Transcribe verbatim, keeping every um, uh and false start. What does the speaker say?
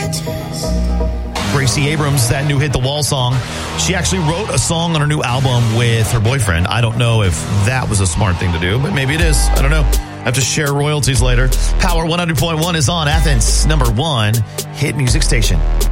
Gracie Abrams, that new Hit the Wall song. She actually wrote a song on her new album with her boyfriend. I don't know if that was a smart thing to do, but maybe it is. I don't know. I have to share royalties later. Power one hundred point one is on, Athens' number one hit music station.